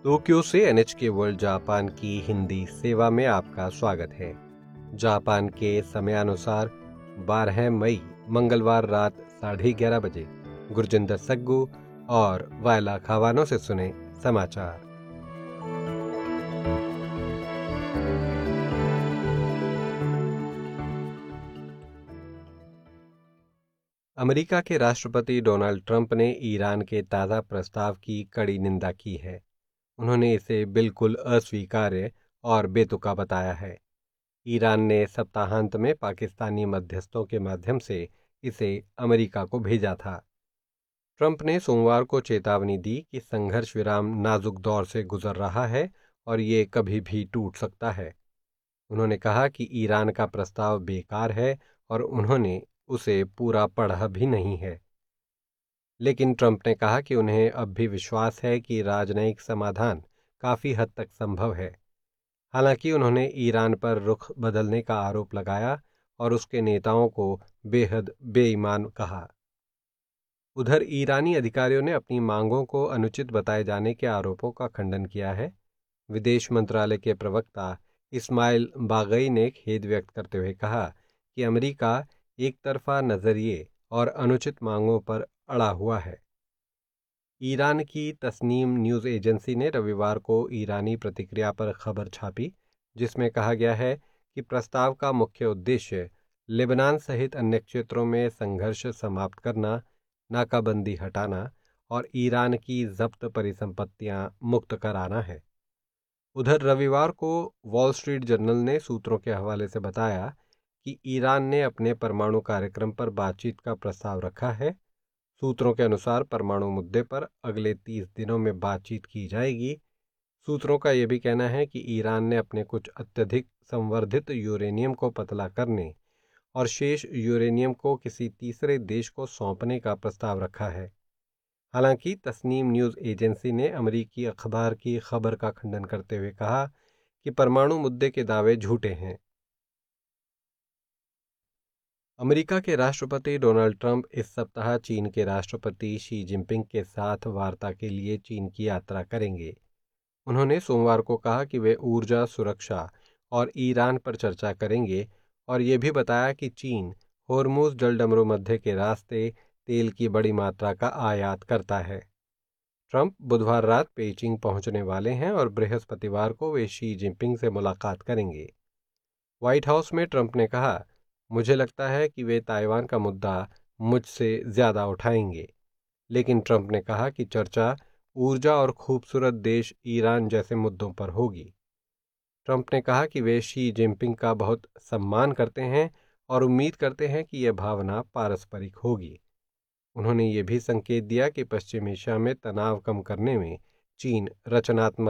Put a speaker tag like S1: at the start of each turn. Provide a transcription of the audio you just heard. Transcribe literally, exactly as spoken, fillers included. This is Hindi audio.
S1: टोक्यो से एन एच के वर्ल्ड जापान की हिंदी सेवा में आपका स्वागत है। जापान के समयानुसार बारह मई मंगलवार रात साढ़े ग्यारह बजे गुरजिंदर सग्गू और वायला खावानो से सुने समाचार। अमेरिका के राष्ट्रपति डोनाल्ड ट्रंप ने ईरान के ताज़ा प्रस्ताव की कड़ी निंदा की है। उन्होंने इसे बिल्कुल अस्वीकार्य और बेतुका बताया है। ईरान ने सप्ताहांत में पाकिस्तानी मध्यस्थों के माध्यम से इसे अमेरिका को भेजा था। ट्रंप ने सोमवार को चेतावनी दी कि संघर्ष विराम नाजुक दौर से गुजर रहा है और ये कभी भी टूट सकता है। उन्होंने कहा कि ईरान का प्रस्ताव बेकार है और उन्होंने उसे पूरा पढ़ा भी नहीं है। लेकिन ट्रंप ने कहा कि उन्हें अब भी विश्वास है कि राजनयिक समाधान काफ़ी हद तक संभव है। हालांकि उन्होंने ईरान पर रुख बदलने का आरोप लगाया और उसके नेताओं को बेहद बेईमान कहा। उधर ईरानी अधिकारियों ने अपनी मांगों को अनुचित बताए जाने के आरोपों का खंडन किया है। विदेश मंत्रालय के प्रवक्ता इस्माइल बागई ने खेद व्यक्त करते हुए कहा कि अमेरिका एक तरफा नज़रिए और अनुचित मांगों पर अड़ा हुआ है। ईरान की तस्नीम न्यूज़ एजेंसी ने रविवार को ईरानी प्रतिक्रिया पर खबर छापी, जिसमें कहा गया है कि प्रस्ताव का मुख्य उद्देश्य लेबनान सहित अन्य क्षेत्रों में संघर्ष समाप्त करना, नाकाबंदी हटाना और ईरान की जब्त परिसंपत्तियां मुक्त कराना है। उधर रविवार को वॉल स्ट्रीट जर्नल ने सूत्रों के हवाले से बताया कि ईरान ने अपने परमाणु कार्यक्रम पर बातचीत का प्रस्ताव रखा है। सूत्रों के अनुसार परमाणु मुद्दे पर अगले तीस दिनों में बातचीत की जाएगी। सूत्रों का यह भी कहना है कि ईरान ने अपने कुछ अत्यधिक संवर्धित यूरेनियम को पतला करने और शेष यूरेनियम को किसी तीसरे देश को सौंपने का प्रस्ताव रखा है। हालांकि तस्नीम न्यूज़ एजेंसी ने अमेरिकी अखबार की खबर का खंडन करते हुए कहा कि परमाणु मुद्दे के दावे झूठे हैं। अमेरिका के राष्ट्रपति डोनाल्ड ट्रंप इस सप्ताह चीन के राष्ट्रपति शी जिनपिंग के साथ वार्ता के लिए चीन की यात्रा करेंगे। उन्होंने सोमवार को कहा कि वे ऊर्जा सुरक्षा और ईरान पर चर्चा करेंगे और ये भी बताया कि चीन होर्मुज जलडमरू मध्य के रास्ते तेल की बड़ी मात्रा का आयात करता है। ट्रंप बुधवार रात पेइचिंग पहुंचने वाले हैं और बृहस्पतिवार को वे शी जिनपिंग से मुलाकात करेंगे। व्हाइट हाउस में ट्रंप ने कहा, मुझे लगता है कि वे ताइवान का मुद्दा मुझसे ज़्यादा उठाएंगे। लेकिन ट्रंप ने कहा कि चर्चा ऊर्जा और खूबसूरत देश ईरान जैसे मुद्दों पर होगी। ट्रंप ने कहा कि वे शी जिनपिंग का बहुत सम्मान करते हैं और उम्मीद करते हैं कि यह भावना पारस्परिक होगी। उन्होंने ये भी संकेत दिया कि पश्चिम एशिया में तनाव कम करने में चीन रचनात्मक